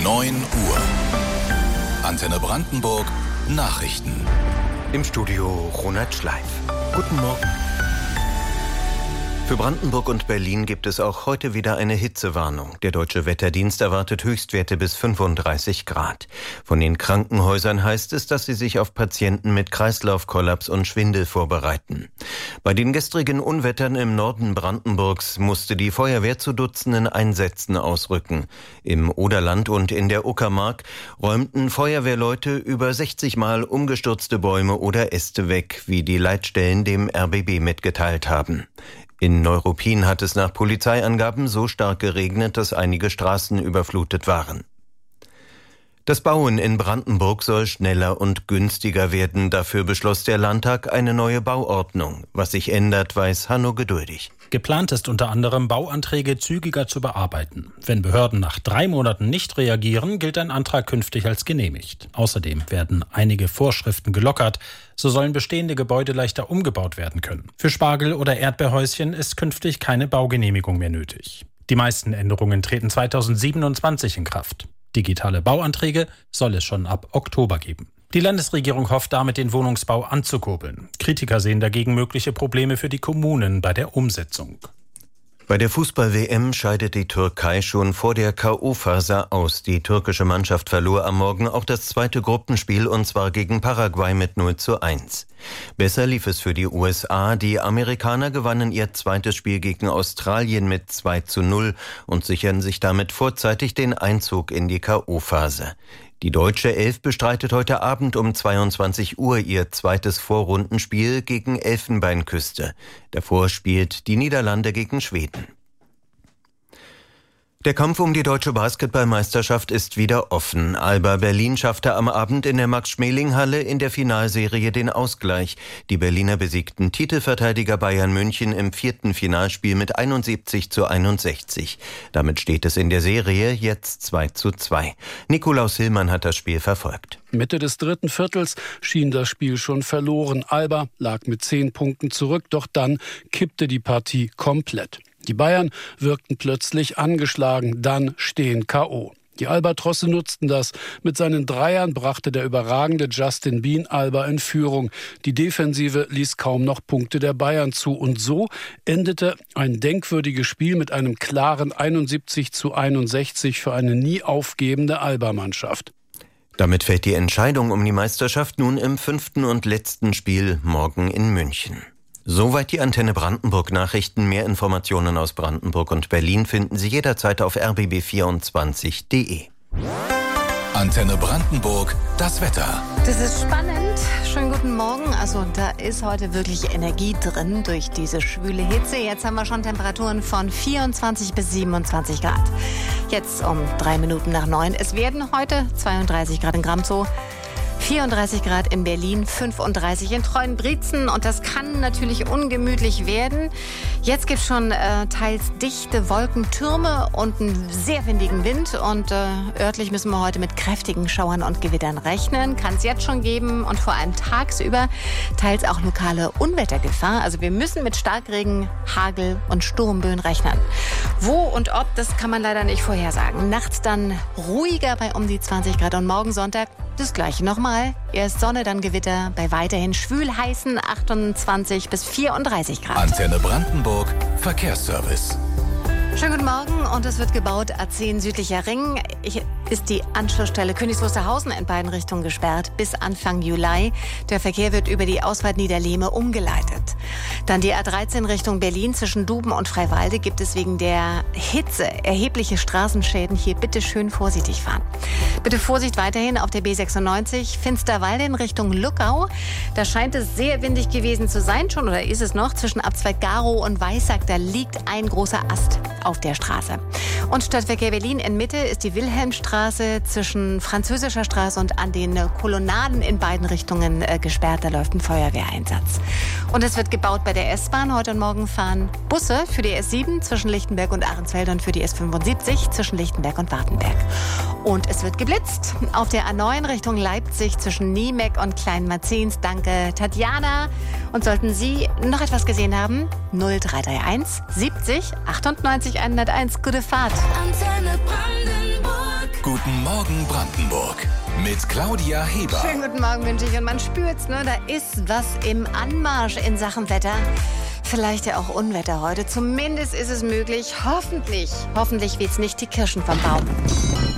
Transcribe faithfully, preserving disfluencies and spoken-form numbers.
neun Uhr. Antenne Brandenburg Nachrichten. Im Studio Ronald Schleif. Guten Morgen. Für Brandenburg und Berlin gibt es auch heute wieder eine Hitzewarnung. Der Deutsche Wetterdienst erwartet Höchstwerte bis fünfunddreißig Grad. Von den Krankenhäusern heißt es, dass sie sich auf Patienten mit Kreislaufkollaps und Schwindel vorbereiten. Bei den gestrigen Unwettern im Norden Brandenburgs musste die Feuerwehr zu Dutzenden Einsätzen ausrücken. Im Oderland und in der Uckermark räumten Feuerwehrleute über sechzig Mal umgestürzte Bäume oder Äste weg, wie die Leitstellen dem R B B mitgeteilt haben. In Neuruppin hat es nach Polizeiangaben so stark geregnet, dass einige Straßen überflutet waren. Das Bauen in Brandenburg soll schneller und günstiger werden. Dafür beschloss der Landtag eine neue Bauordnung. Was sich ändert, weiß Hanno Geduldig. Geplant ist unter anderem, Bauanträge zügiger zu bearbeiten. Wenn Behörden nach drei Monaten nicht reagieren, gilt ein Antrag künftig als genehmigt. Außerdem werden einige Vorschriften gelockert. So sollen bestehende Gebäude leichter umgebaut werden können. Für Spargel- oder Erdbeerhäuschen ist künftig keine Baugenehmigung mehr nötig. Die meisten Änderungen treten zweitausendsiebenundzwanzig in Kraft. Digitale Bauanträge soll es schon ab Oktober geben. Die Landesregierung hofft damit, den Wohnungsbau anzukurbeln. Kritiker sehen dagegen mögliche Probleme für die Kommunen bei der Umsetzung. Bei der Fußball-W M scheidet die Türkei schon vor der K O-Phase aus. Die türkische Mannschaft verlor am Morgen auch das zweite Gruppenspiel, und zwar gegen Paraguay mit null zu eins. Besser lief es für die U S A. Die Amerikaner gewannen ihr zweites Spiel gegen Australien mit zwei zu null und sichern sich damit vorzeitig den Einzug in die K O-Phase. Die deutsche Elf bestreitet heute Abend um zweiundzwanzig Uhr ihr zweites Vorrundenspiel gegen Elfenbeinküste. Davor spielt die Niederlande gegen Schweden. Der Kampf um die deutsche Basketballmeisterschaft ist wieder offen. Alba Berlin schaffte am Abend in der Max-Schmeling-Halle in der Finalserie den Ausgleich. Die Berliner besiegten Titelverteidiger Bayern München im vierten Finalspiel mit einundsiebzig zu einundsechzig. Damit steht es in der Serie jetzt zwei zu zwei. Nikolaus Hillmann hat das Spiel verfolgt. Mitte des dritten Viertels schien das Spiel schon verloren. Alba lag mit zehn Punkten zurück, doch dann kippte die Partie komplett. Die Bayern wirkten plötzlich angeschlagen, dann stehen K O. Die Albatrosse nutzten das. Mit seinen Dreiern brachte der überragende Justin Bean Alba in Führung. Die Defensive ließ kaum noch Punkte der Bayern zu. Und so endete ein denkwürdiges Spiel mit einem klaren einundsiebzig zu einundsechzig für eine nie aufgebende Alba-Mannschaft. Damit fällt die Entscheidung um die Meisterschaft nun im fünften und letzten Spiel morgen in München. Soweit die Antenne Brandenburg Nachrichten. Mehr Informationen aus Brandenburg und Berlin finden Sie jederzeit auf r b b vierundzwanzig punkt d e. Antenne Brandenburg, das Wetter. Das ist spannend. Schönen guten Morgen. Also da ist heute wirklich Energie drin durch diese schwüle Hitze. Jetzt haben wir schon Temperaturen von vierundzwanzig bis siebenundzwanzig Grad. Jetzt um drei Minuten nach neun. Es werden heute zweiunddreißig Grad in Gramzow. vierunddreißig Grad in Berlin, fünfunddreißig in Treuenbrietzen, und das kann natürlich ungemütlich werden. Jetzt gibt es schon äh, teils dichte Wolkentürme und einen sehr windigen Wind, und äh, örtlich müssen wir heute mit kräftigen Schauern und Gewittern rechnen. Kann es jetzt schon geben, und vor allem tagsüber teils auch lokale Unwettergefahr. Also wir müssen mit Starkregen, Hagel und Sturmböen rechnen. Wo und ob, das kann man leider nicht vorhersagen. Nachts dann ruhiger bei um die zwanzig Grad, und morgen Sonntag das gleiche nochmal. Erst Sonne, dann Gewitter bei weiterhin schwül heißen achtundzwanzig bis vierunddreißig Grad. Antenne Brandenburg Verkehrsservice. Schönen guten Morgen, und es wird gebaut A zehn südlicher Ring. Ich, ist die Anschlussstelle Königs Wusterhausen in beiden Richtungen gesperrt bis Anfang Juli. Der Verkehr wird über die Ausfahrt Niederlehme umgeleitet. Dann die A dreizehn Richtung Berlin zwischen Duben und Freiwalde gibt es wegen der Hitze erhebliche Straßenschäden. Hier bitte schön vorsichtig fahren. Bitte Vorsicht weiterhin auf der B sechsundneunzig Finsterwalde in Richtung Luckau. Da scheint es sehr windig gewesen zu sein schon, oder ist es noch, zwischen Abzweig Garow und Weissack. Da liegt ein großer Ast auf der Straße. Und Stadtverkehr Berlin in Mitte ist die Wilhelmstraße zwischen Französischer Straße und an den Kolonnaden in beiden Richtungen äh, gesperrt. Da läuft ein Feuerwehreinsatz. Und es wird gebaut bei der S-Bahn. Heute und morgen fahren Busse für die S sieben zwischen Lichtenberg und Ahrensfelde und für die S fünfundsiebzig zwischen Lichtenberg und Wartenberg. Und es wird geblitzt auf der A neun Richtung Leipzig zwischen Niemeck und Kleinmarzens. Danke, Tatjana. Und sollten Sie noch etwas gesehen haben, null drei drei eins siebzig achtundneunzig hunderteins. Gute Fahrt. Antenne Brandenburg. Guten Morgen Brandenburg mit Claudia Heber. Schönen guten Morgen wünsche ich. Und man spürt's, ne? Da ist was im Anmarsch in Sachen Wetter. Vielleicht ja auch Unwetter heute. Zumindest ist es möglich. Hoffentlich, hoffentlich weht's nicht die Kirschen vom Baum.